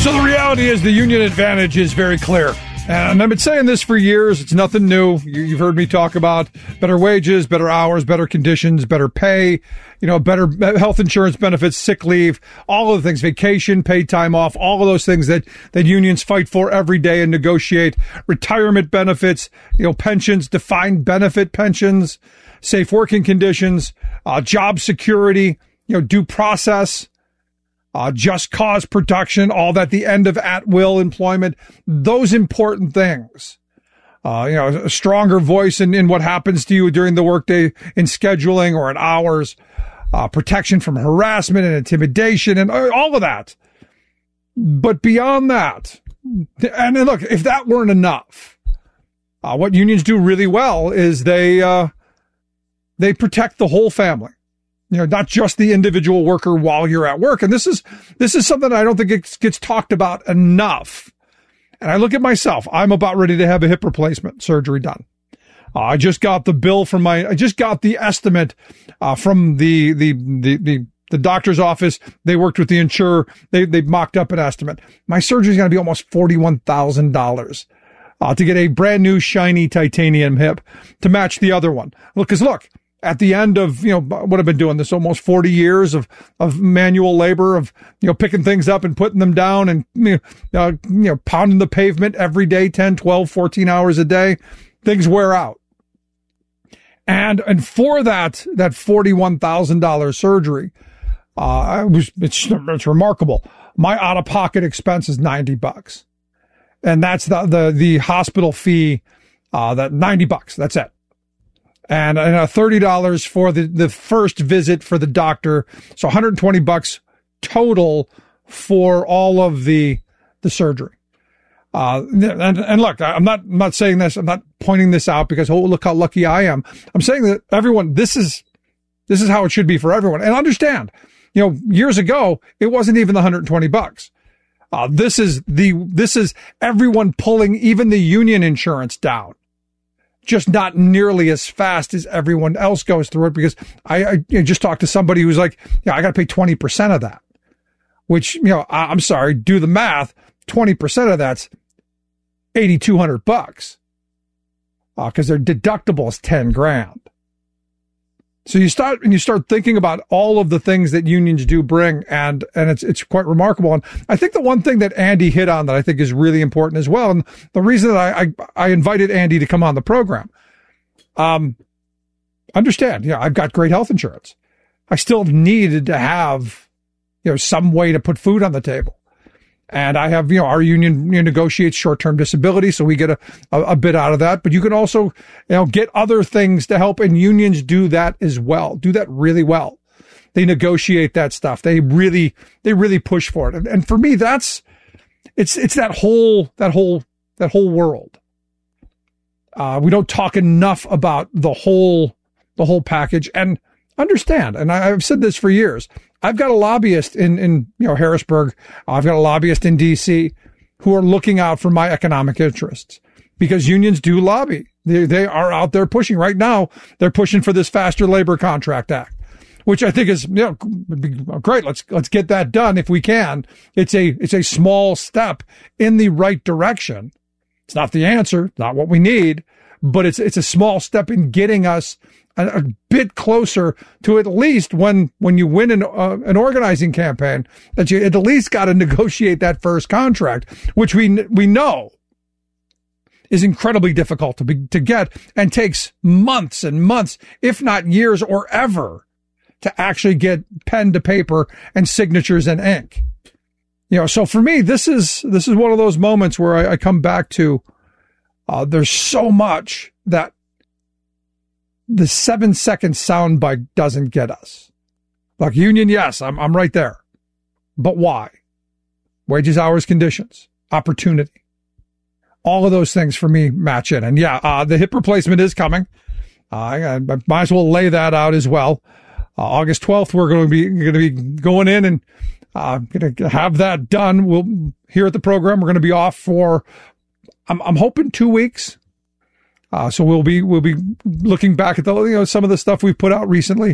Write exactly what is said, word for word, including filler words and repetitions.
So the reality is the union advantage is very clear. And I've been saying this for years. It's nothing new. You've heard me talk about better wages, better hours, better conditions, better pay, you know, better health insurance benefits, sick leave, all of the things, vacation, paid time off, all of those things that, that unions fight for every day and negotiate. Retirement benefits, you know, pensions, defined benefit pensions, safe working conditions, uh, job security, you know, due process. Uh, just cause protection, all that, the end of at-will employment, those important things. Uh, you know, a stronger voice in, in what happens to you during the workday in scheduling or in hours, uh, protection from harassment and intimidation and all of that. But beyond that, and look, if that weren't enough, uh, what unions do really well is they, uh, they protect the whole family. You know, not just the individual worker while you're at work. And this is, this is something I don't think it gets talked about enough. And I look at myself. I'm about ready to have a hip replacement surgery done. Uh, I just got the bill from my, I just got the estimate, uh, from the, the, the, the, the doctor's office. They worked with the insurer. They, they mocked up an estimate. My surgery is going to be almost forty-one thousand dollars, uh, to get a brand new shiny titanium hip to match the other one. Look, cause look, at the end of, you know, what I've been doing this almost forty years of, of manual labor, of, you know, picking things up and putting them down and, you know, uh, you know, pounding the pavement every day, ten, twelve, fourteen hours a day, things wear out. And, and for that, that forty-one thousand dollars surgery, uh, it was, it's, it's remarkable. My out of pocket expense is ninety bucks. And that's the, the, the hospital fee, uh, that ninety bucks. That's it. And, and uh, thirty dollars for the, the first visit for the doctor. So one hundred twenty bucks total for all of the, the surgery. Uh, and, and look, I'm not, I'm not saying this, I'm not pointing this out because, oh, look how lucky I am. I'm saying that everyone, this is, this is how it should be for everyone. And understand, you know, years ago, it wasn't even the one hundred twenty bucks. Uh, this is the, this is everyone pulling even the union insurance down. Just not nearly as fast as everyone else goes through it, because I, I you know, just talked to somebody who's like, yeah, I got to pay twenty percent of that, which, you know, I, I'm sorry, do the math. twenty percent of that's eighty-two hundred bucks. Uh, cause their deductible is ten grand. So you start, and you start thinking about all of the things that unions do bring, and, and it's, it's quite remarkable. And I think the one thing that Andy hit on that I think is really important as well, and the reason that I, I, I invited Andy to come on the program, um, understand, yeah, I've got great health insurance. I still needed to have, you know, some way to put food on the table. And I have, you know, our union, you know, negotiates short-term disability, so we get a, a, a bit out of that. But you can also, you know, get other things to help, and unions do that as well, do that really well. They negotiate that stuff. They really, they really push for it. And, and for me, that's, it's, it's that whole, that whole, that whole world. Uh, we don't talk enough about the whole, the whole package. And understand, and I, I've said this for years, I've got a lobbyist in, in, you know, Harrisburg. I've got a lobbyist in D C who are looking out for my economic interests, because unions do lobby. They, they are out there pushing right now. They're pushing for this Faster Labor Contract Act, which I think is, you know, great. Let's, let's get that done if we can. It's a, it's a small step in the right direction. It's not the answer, not what we need, but it's, it's a small step in getting us a, a bit closer to at least when, when you win an, uh, an organizing campaign, that you at least got to negotiate that first contract, which we, we know is incredibly difficult to be, to get, and takes months and months, if not years or ever, to actually get pen to paper and signatures and ink. You know, so for me, this is, this is one of those moments where I, I come back to, uh, there's so much that the seven second soundbite doesn't get us. Like union, yes, I'm, I'm right there. But why? Wages, hours, conditions, opportunity. All of those things for me match in. And yeah, uh, the hip replacement is coming. Uh, I, I might as well lay that out as well. Uh, August twelfth, we're going to be, going to be going in and, uh, going to have that done. We'll, here at the program, we're going to be off for, I'm, I'm hoping two weeks. Uh, so we'll be, we'll be looking back at the, you know, some of the stuff we've put out recently,